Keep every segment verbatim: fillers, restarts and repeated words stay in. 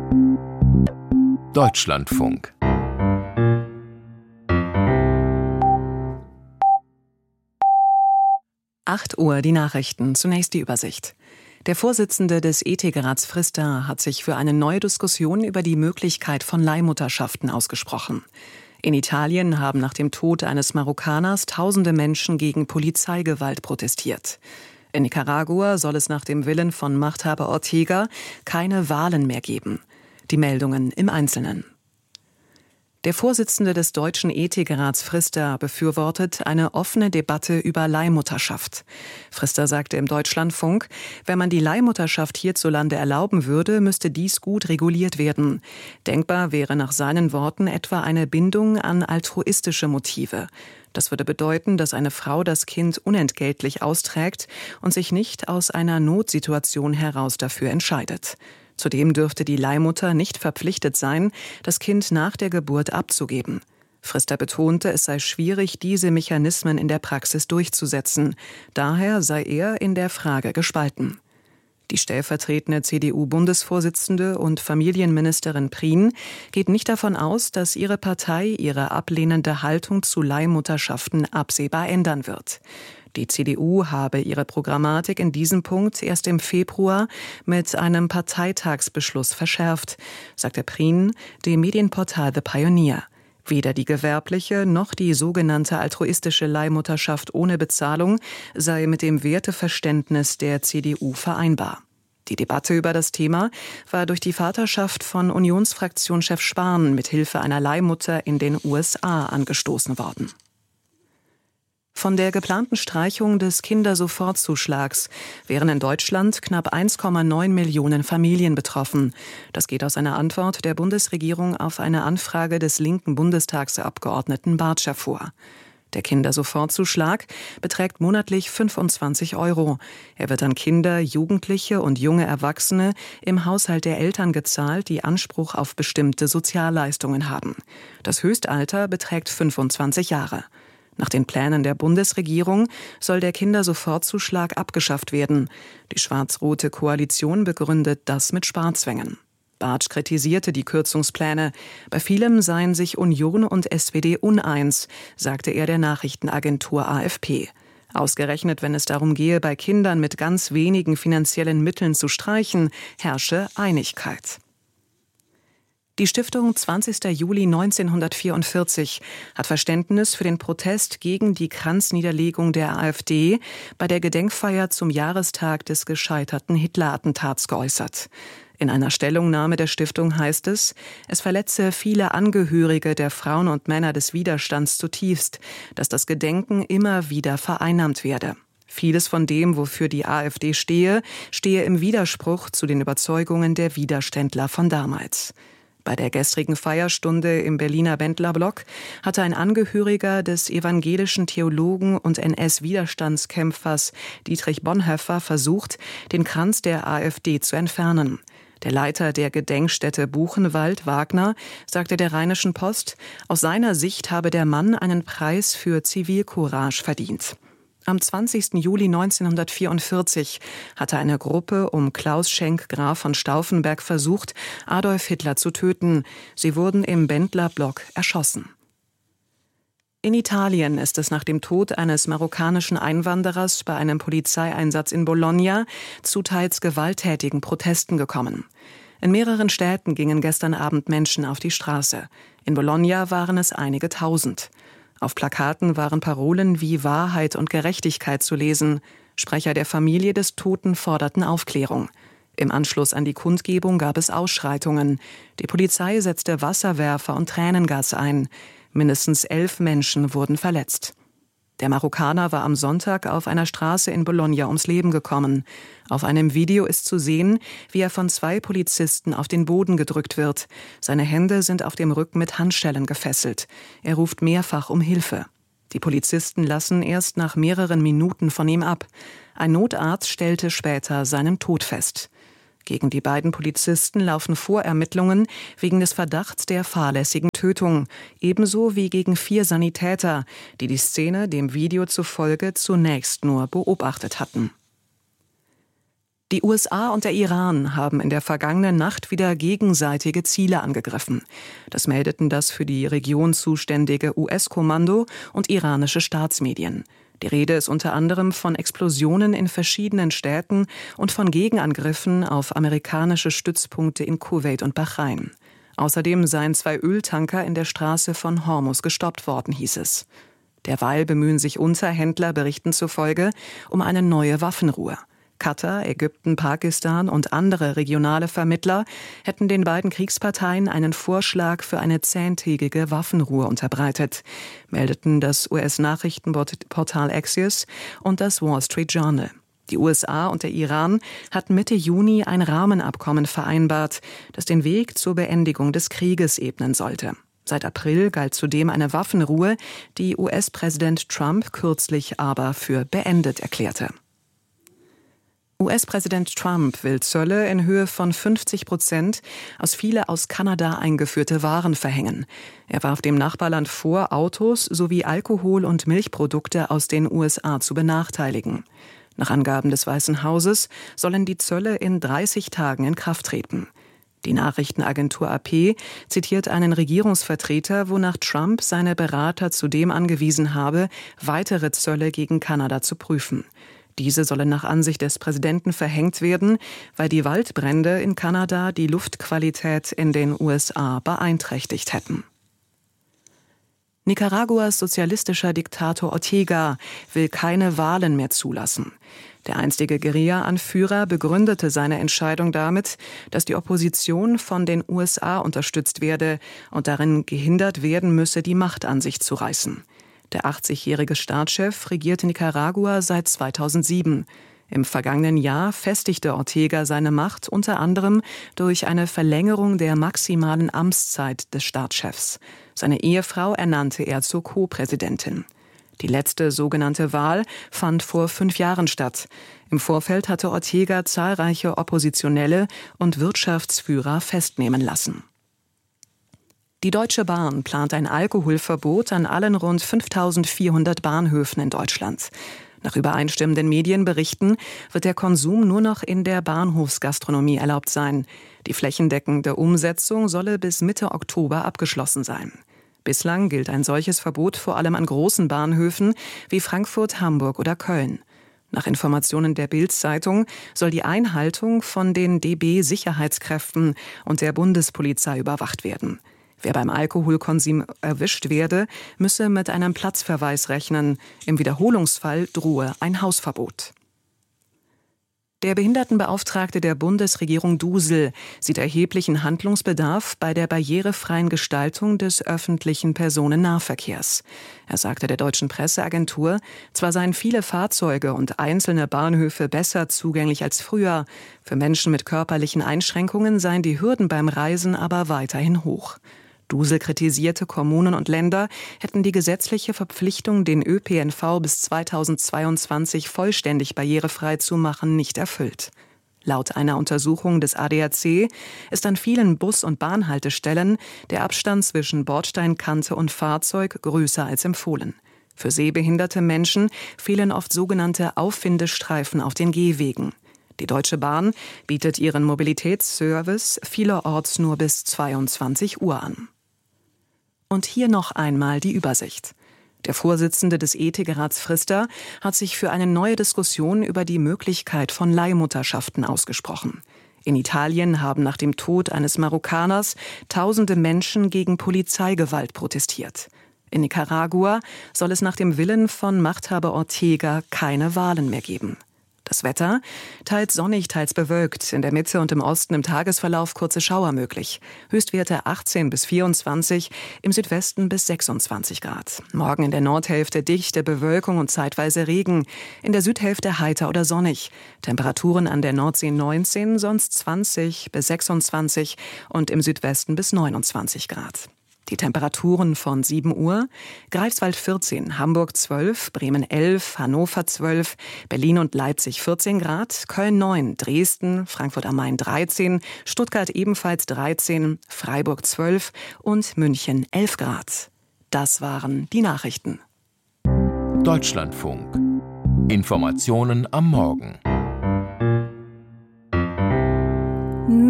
Deutschlandfunk. acht Uhr, die Nachrichten. Zunächst die Übersicht. Der Vorsitzende des Ethikrats Frista hat sich für eine neue Diskussion über die Möglichkeit von Leihmutterschaften ausgesprochen. In Italien haben nach dem Tod eines Marokkaners tausende Menschen gegen Polizeigewalt protestiert. In Nicaragua soll es nach dem Willen von Machthaber Ortega keine Wahlen mehr geben. Die Meldungen im Einzelnen. Der Vorsitzende des Deutschen Ethikrats Frista befürwortet eine offene Debatte über Leihmutterschaft. Frista sagte im Deutschlandfunk, wenn man die Leihmutterschaft hierzulande erlauben würde, müsste dies gut reguliert werden. Denkbar wäre nach seinen Worten etwa eine Bindung an altruistische Motive. Das würde bedeuten, dass eine Frau das Kind unentgeltlich austrägt und sich nicht aus einer Notsituation heraus dafür entscheidet. Zudem dürfte die Leihmutter nicht verpflichtet sein, das Kind nach der Geburt abzugeben. Frista betonte, es sei schwierig, diese Mechanismen in der Praxis durchzusetzen. Daher sei er in der Frage gespalten. Die stellvertretende C D U-Bundesvorsitzende und Familienministerin Prien geht nicht davon aus, dass ihre Partei ihre ablehnende Haltung zu Leihmutterschaften absehbar ändern wird. Die C D U habe ihre Programmatik in diesem Punkt erst im Februar mit einem Parteitagsbeschluss verschärft, sagte Prien dem Medienportal The Pioneer. Weder die gewerbliche noch die sogenannte altruistische Leihmutterschaft ohne Bezahlung sei mit dem Werteverständnis der C D U vereinbar. Die Debatte über das Thema war durch die Vaterschaft von Unionsfraktionschef Spahn mit Hilfe einer Leihmutter in den U S A angestoßen worden. Von der geplanten Streichung des Kindersofortzuschlags wären in Deutschland knapp eins Komma neun Millionen Familien betroffen. Das geht aus einer Antwort der Bundesregierung auf eine Anfrage des linken Bundestagsabgeordneten Bartsch hervor. Der Kindersofortzuschlag beträgt monatlich fünfundzwanzig Euro. Er wird an Kinder, Jugendliche und junge Erwachsene im Haushalt der Eltern gezahlt, die Anspruch auf bestimmte Sozialleistungen haben. Das Höchstalter beträgt fünfundzwanzig Jahre. Nach den Plänen der Bundesregierung soll der Kindersofortzuschlag abgeschafft werden. Die schwarz-rote Koalition begründet das mit Sparzwängen. Bartsch kritisierte die Kürzungspläne. Bei vielem seien sich Union und S P D uneins, sagte er der Nachrichtenagentur A F P. Ausgerechnet, wenn es darum gehe, bei Kindern mit ganz wenigen finanziellen Mitteln zu streichen, herrsche Einigkeit. Die Stiftung zwanzigster Juli neunzehnhundertvierundvierzig hat Verständnis für den Protest gegen die Kranzniederlegung der AfD bei der Gedenkfeier zum Jahrestag des gescheiterten Hitler-Attentats geäußert. In einer Stellungnahme der Stiftung heißt es, es verletze viele Angehörige der Frauen und Männer des Widerstands zutiefst, dass das Gedenken immer wieder vereinnahmt werde. Vieles von dem, wofür die AfD stehe, stehe im Widerspruch zu den Überzeugungen der Widerständler von damals. Bei der gestrigen Feierstunde im Berliner Bendlerblock hatte ein Angehöriger des evangelischen Theologen und N S-Widerstandskämpfers Dietrich Bonhoeffer versucht, den Kranz der AfD zu entfernen. Der Leiter der Gedenkstätte Buchenwald, Wagner, sagte der Rheinischen Post, aus seiner Sicht habe der Mann einen Preis für Zivilcourage verdient. Am zwanzigsten Juli neunzehnhundertvierundvierzig hatte eine Gruppe um Klaus Schenk Graf von Stauffenberg versucht, Adolf Hitler zu töten. Sie wurden im Bendlerblock erschossen. In Italien ist es nach dem Tod eines marokkanischen Einwanderers bei einem Polizeieinsatz in Bologna zu teils gewalttätigen Protesten gekommen. In mehreren Städten gingen gestern Abend Menschen auf die Straße. In Bologna waren es einige Tausend. Auf Plakaten waren Parolen wie Wahrheit und Gerechtigkeit zu lesen. Sprecher der Familie des Toten forderten Aufklärung. Im Anschluss an die Kundgebung gab es Ausschreitungen. Die Polizei setzte Wasserwerfer und Tränengas ein. Mindestens elf Menschen wurden verletzt. Der Marokkaner war am Sonntag auf einer Straße in Bologna ums Leben gekommen. Auf einem Video ist zu sehen, wie er von zwei Polizisten auf den Boden gedrückt wird. Seine Hände sind auf dem Rücken mit Handschellen gefesselt. Er ruft mehrfach um Hilfe. Die Polizisten lassen erst nach mehreren Minuten von ihm ab. Ein Notarzt stellte später seinen Tod fest. Gegen die beiden Polizisten laufen Vorermittlungen wegen des Verdachts der fahrlässigen Tötung, ebenso wie gegen vier Sanitäter, die die Szene dem Video zufolge zunächst nur beobachtet hatten. Die U S A und der Iran haben in der vergangenen Nacht wieder gegenseitige Ziele angegriffen. Das meldeten das für die Region zuständige U S-Kommando und iranische Staatsmedien. Die Rede ist unter anderem von Explosionen in verschiedenen Städten und von Gegenangriffen auf amerikanische Stützpunkte in Kuwait und Bahrain. Außerdem seien zwei Öltanker in der Straße von Hormuz gestoppt worden, hieß es. Derweil bemühen sich Unterhändler Berichten zufolge um eine neue Waffenruhe. Katar, Ägypten, Pakistan und andere regionale Vermittler hätten den beiden Kriegsparteien einen Vorschlag für eine zehntägige Waffenruhe unterbreitet, meldeten das U S-Nachrichtenportal Axios und das Wall Street Journal. Die U S A und der Iran hatten Mitte Juni ein Rahmenabkommen vereinbart, das den Weg zur Beendigung des Krieges ebnen sollte. Seit April galt zudem eine Waffenruhe, die U S-Präsident Trump kürzlich aber für beendet erklärte. U S-Präsident Trump will Zölle in Höhe von fünfzig Prozent aus viele aus Kanada eingeführte Waren verhängen. Er warf dem Nachbarland vor, Autos sowie Alkohol- und Milchprodukte aus den U S A zu benachteiligen. Nach Angaben des Weißen Hauses sollen die Zölle in dreißig Tagen in Kraft treten. Die Nachrichtenagentur A P zitiert einen Regierungsvertreter, wonach Trump seine Berater zudem angewiesen habe, weitere Zölle gegen Kanada zu prüfen. Diese sollen nach Ansicht des Präsidenten verhängt werden, weil die Waldbrände in Kanada die Luftqualität in den U S A beeinträchtigt hätten. Nicaraguas sozialistischer Diktator Ortega will keine Wahlen mehr zulassen. Der einstige Guerilla-Anführer begründete seine Entscheidung damit, dass die Opposition von den U S A unterstützt werde und darin gehindert werden müsse, die Macht an sich zu reißen. Der achtzigjährige Staatschef regierte Nicaragua seit zweitausendsieben. Im vergangenen Jahr festigte Ortega seine Macht unter anderem durch eine Verlängerung der maximalen Amtszeit des Staatschefs. Seine Ehefrau ernannte er zur Co-Präsidentin. Die letzte sogenannte Wahl fand vor fünf Jahren statt. Im Vorfeld hatte Ortega zahlreiche Oppositionelle und Wirtschaftsführer festnehmen lassen. Die Deutsche Bahn plant ein Alkoholverbot an allen rund fünftausendvierhundert Bahnhöfen in Deutschland. Nach übereinstimmenden Medienberichten wird der Konsum nur noch in der Bahnhofsgastronomie erlaubt sein. Die flächendeckende Umsetzung solle bis Mitte Oktober abgeschlossen sein. Bislang gilt ein solches Verbot vor allem an großen Bahnhöfen wie Frankfurt, Hamburg oder Köln. Nach Informationen der Bild-Zeitung soll die Einhaltung von den D B-Sicherheitskräften und der Bundespolizei überwacht werden. Wer beim Alkoholkonsum erwischt werde, müsse mit einem Platzverweis rechnen. Im Wiederholungsfall drohe ein Hausverbot. Der Behindertenbeauftragte der Bundesregierung Dusel sieht erheblichen Handlungsbedarf bei der barrierefreien Gestaltung des öffentlichen Personennahverkehrs. Er sagte der deutschen Presseagentur, zwar seien viele Fahrzeuge und einzelne Bahnhöfe besser zugänglich als früher, für Menschen mit körperlichen Einschränkungen seien die Hürden beim Reisen aber weiterhin hoch. Dusel kritisierte, Kommunen und Länder hätten die gesetzliche Verpflichtung, den Ö P N V bis zweitausendzweiundzwanzig vollständig barrierefrei zu machen, nicht erfüllt. Laut einer Untersuchung des A D A C ist an vielen Bus- und Bahnhaltestellen der Abstand zwischen Bordsteinkante und Fahrzeug größer als empfohlen. Für sehbehinderte Menschen fehlen oft sogenannte Auffindestreifen auf den Gehwegen. Die Deutsche Bahn bietet ihren Mobilitätsservice vielerorts nur bis zweiundzwanzig Uhr an. Und hier noch einmal die Übersicht. Der Vorsitzende des Ethikrats Frister hat sich für eine neue Diskussion über die Möglichkeit von Leihmutterschaften ausgesprochen. In Italien haben nach dem Tod eines Marokkaners tausende Menschen gegen Polizeigewalt protestiert. In Nicaragua soll es nach dem Willen von Machthaber Ortega keine Wahlen mehr geben. Das Wetter? Teils sonnig, teils bewölkt. In der Mitte und im Osten im Tagesverlauf kurze Schauer möglich. Höchstwerte achtzehn bis vierundzwanzig, im Südwesten bis sechsundzwanzig Grad. Morgen in der Nordhälfte dichte Bewölkung und zeitweise Regen. In der Südhälfte heiter oder sonnig. Temperaturen an der Nordsee neunzehn, sonst zwanzig bis sechsundzwanzig und im Südwesten bis neunundzwanzig Grad. Die Temperaturen von sieben Uhr: Greifswald vierzehn, Hamburg zwölf, Bremen elf, Hannover zwölf, Berlin und Leipzig vierzehn Grad, Köln neun, Dresden, Frankfurt am Main dreizehn, Stuttgart ebenfalls dreizehn, Freiburg zwölf und München elf Grad. Das waren die Nachrichten. Deutschlandfunk. Informationen am Morgen.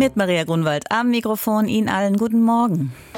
mit Maria Grunwald am Mikrofon. Ihnen allen guten Morgen.